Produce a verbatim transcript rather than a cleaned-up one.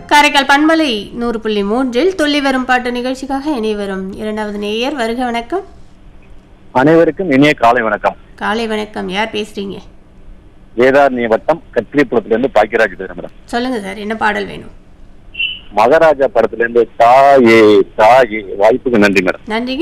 காரைக்கால் பண்பலை நூறு புள்ளி மூன்றில் துள்ளி வரும் பாட்டு நிகழ்ச்சிக்காக இனி வரும் இரண்டாவது நேயர். வருக வணக்கம். அனைவருக்கும் இனிய காலை வணக்கம். காலை வணக்கம். யார் பேசுறீங்க? வேதாரண்ய வட்டம் கத்திரிப்புலத்துல இருந்து பாக்கியராஜ் பேசுறேன் மேடம். சொல்லுங்க சார், என்ன பாடல் வேணும்? மகாராஜா படத்துல இருந்து தாயே தாயே. வாய்ப்புக்கு நன்றி மேடம். நன்றி.